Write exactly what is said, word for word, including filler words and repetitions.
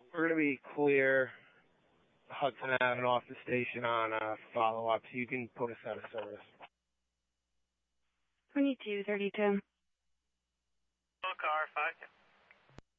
We're going to be clear Hudson Avenue off the station on uh, follow-up, so you can put us out of service. twenty-two thirty-two. Car, five.